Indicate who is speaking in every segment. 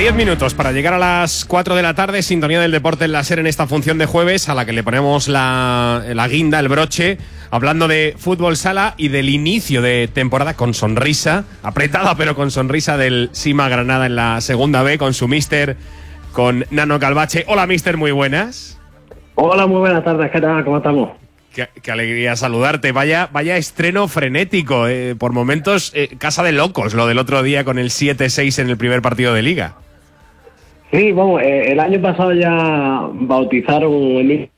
Speaker 1: 10 minutos para llegar a las 4 de la tarde, sintonía del deporte en la SER en esta función de jueves, a la que le ponemos la guinda, el broche, hablando de fútbol sala y del inicio de temporada con sonrisa, apretada pero con sonrisa, del Sima Granada en la segunda B, con su míster, con Nano Calvache. Hola míster, muy buenas.
Speaker 2: Hola, muy buenas tardes, ¿qué tal? ¿Cómo estamos?
Speaker 1: Qué alegría saludarte. Vaya estreno frenético. Por momentos, casa de locos, lo del otro día con el 7-6 en el primer partido de Liga.
Speaker 2: Sí, vamos, el año pasado ya bautizaron el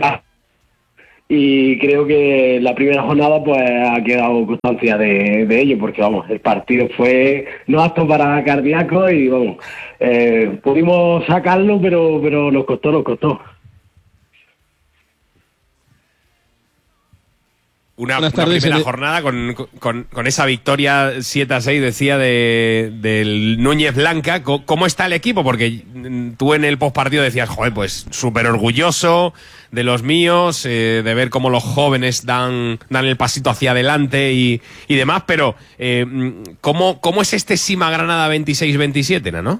Speaker 2: y creo que la primera jornada pues ha quedado constancia de ello, porque vamos, el partido fue no apto para cardíacos y vamos, pudimos sacarlo, pero nos costó.
Speaker 1: Una primera jornada con esa victoria 7-6, decía, del Núñez Blanca. ¿Cómo está el equipo? Porque tú en el postpartido decías, joder, pues súper orgulloso de los míos, de ver cómo los jóvenes dan el pasito hacia adelante y demás, pero ¿cómo es este Sima Granada 26-27, ¿no?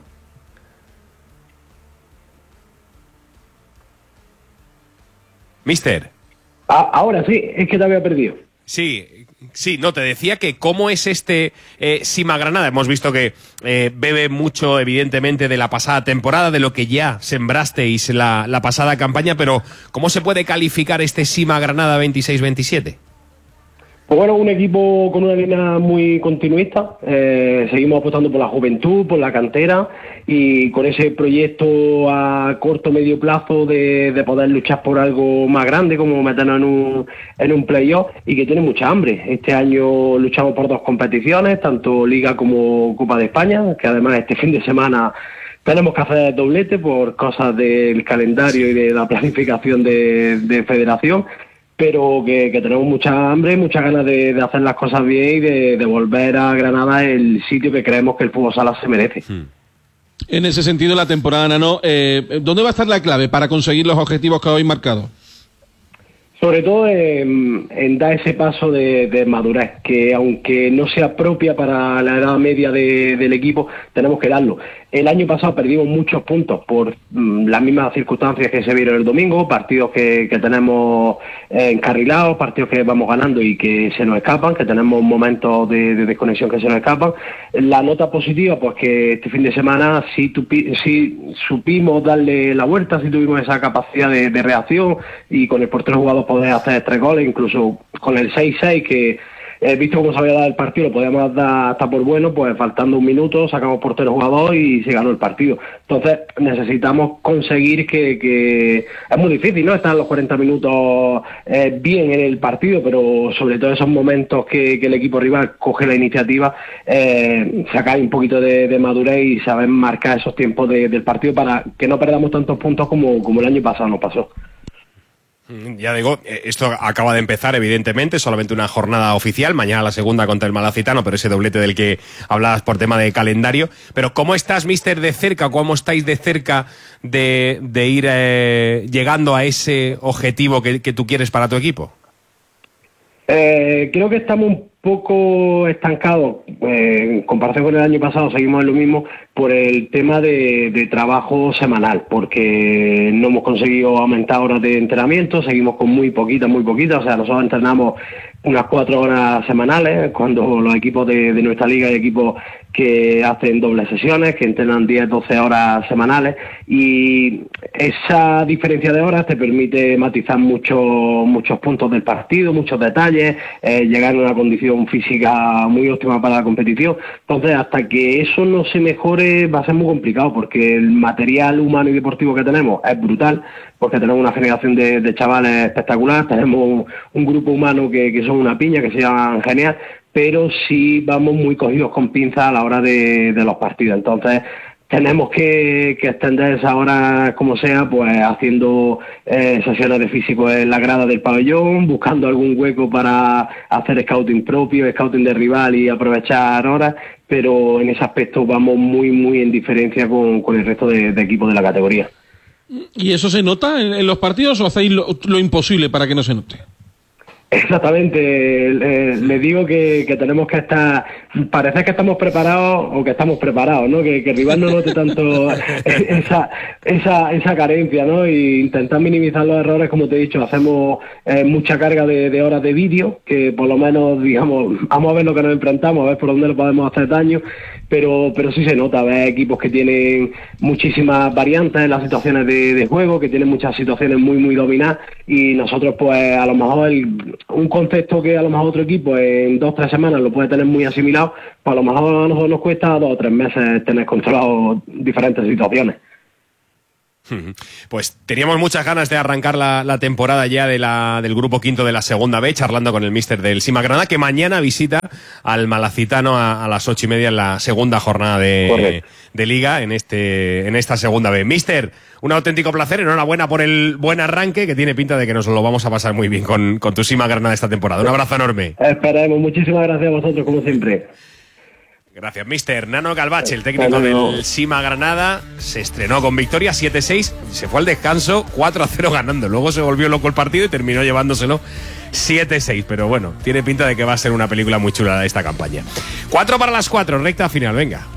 Speaker 1: Mister.
Speaker 2: Ahora sí, es que te había perdido.
Speaker 1: Sí, no, te decía que cómo es este Sima Granada. Hemos visto que bebe mucho, evidentemente, de la pasada temporada, de lo que ya sembrasteis la pasada campaña, pero ¿cómo se puede calificar este Sima Granada 26-27?
Speaker 2: Pues bueno, un equipo con una línea muy continuista, seguimos apostando por la juventud, por la cantera y con ese proyecto a corto medio plazo de poder luchar por algo más grande, como meternos en un playoff, y que tiene mucha hambre. Este año luchamos por 2 competiciones, tanto Liga como Copa de España, que además este fin de semana tenemos que hacer doblete por cosas del calendario y de la planificación de federación, pero que tenemos mucha hambre, muchas ganas de hacer las cosas bien y de volver a Granada, el sitio que creemos que el fútbol sala se merece.
Speaker 3: En ese sentido, la temporada, Nano, ¿dónde va a estar la clave para conseguir los objetivos que habéis marcado?
Speaker 2: Sobre todo en dar ese paso de madurez, que aunque no sea propia para la edad media del equipo, tenemos que darlo. El año pasado perdimos muchos puntos por las mismas circunstancias que se vieron el domingo, partidos que tenemos encarrilados, partidos que vamos ganando y que se nos escapan, que tenemos momentos de desconexión que se nos escapan. La nota positiva, pues que este fin de semana sí supimos darle la vuelta, sí tuvimos esa capacidad de reacción y con el portero jugado poder hacer 3 goles, incluso con el 6-6 que visto cómo se había dado el partido, lo podíamos dar hasta por bueno, pues faltando un minuto sacamos portero jugador y se ganó el partido. Entonces necesitamos conseguir que es muy difícil, ¿no? Estar los 40 minutos bien en el partido, pero sobre todo esos momentos que el equipo rival coge la iniciativa, sacar un poquito de madurez y saber marcar esos tiempos del partido para que no perdamos tantos puntos como el año pasado nos pasó.
Speaker 1: Ya digo, esto acaba de empezar, evidentemente, solamente una jornada oficial, mañana la segunda contra el Malacitano, pero ese doblete del que hablabas por tema de calendario. Pero ¿cómo estás, míster, de cerca? ¿Cómo estáis de cerca de ir llegando a ese objetivo que tú quieres para tu equipo?
Speaker 2: Creo que estamos un poco estancados, en comparación con el año pasado seguimos en lo mismo por el tema de trabajo semanal, porque no hemos conseguido aumentar horas de entrenamiento, seguimos con muy poquitas, o sea, nosotros entrenamos unas 4 horas semanales, cuando los equipos de nuestra liga hay equipos que hacen dobles sesiones, que entrenan 10-12 horas semanales, y esa diferencia de horas te permite matizar muchos puntos del partido, muchos detalles, llegar a una condición física muy óptima para la competición. Entonces, hasta que eso no se mejore va a ser muy complicado, porque el material humano y deportivo que tenemos es brutal, porque tenemos una generación de chavales espectacular, tenemos un grupo humano que son una piña, que se llaman genial, pero sí vamos muy cogidos con pinzas a la hora de los partidos. Entonces tenemos que extender esa hora como sea, pues haciendo sesiones de físico en la grada del pabellón, buscando algún hueco para hacer scouting propio, scouting de rival y aprovechar horas, pero en ese aspecto vamos muy en diferencia con el resto de equipos de la categoría.
Speaker 3: ¿Y eso se nota en los partidos o hacéis lo imposible para que no se note?
Speaker 2: Exactamente, le digo que tenemos que estar, parece que estamos preparados o que estamos preparados, ¿no? Que el rival no note tanto esa carencia, ¿no? Y intentar minimizar los errores, como te he dicho, hacemos mucha carga de horas de vídeo, que por lo menos, digamos, vamos a ver lo que nos enfrentamos, a ver por dónde le podemos hacer daño, pero sí se nota, ver equipos que tienen muchísimas variantes en las situaciones de juego, que tienen muchas situaciones muy, muy dominadas, y nosotros, pues, a lo mejor un concepto que a lo mejor otro equipo en 2 o 3 semanas lo puede tener muy asimilado, pues a lo mejor a nosotros nos cuesta 2 o 3 meses tener controlado diferentes situaciones.
Speaker 1: Pues teníamos muchas ganas de arrancar la temporada ya del grupo quinto de la segunda B, charlando con el míster del Sima Granada, que mañana visita al Malacitano a las 8:30 en la segunda jornada de Liga en esta segunda B. Míster, un auténtico placer, enhorabuena por el buen arranque, que tiene pinta de que nos lo vamos a pasar muy bien con tu Sima Granada esta temporada. Un abrazo enorme.
Speaker 2: Esperemos, muchísimas gracias a vosotros, como siempre.
Speaker 1: Gracias, míster. Nano Galvache, el técnico del Sima Granada, se estrenó con victoria 7-6, se fue al descanso 4-0 ganando. Luego se volvió loco el partido y terminó llevándoselo 7-6. Pero bueno, tiene pinta de que va a ser una película muy chula esta campaña. 4 para las 4, recta final, venga.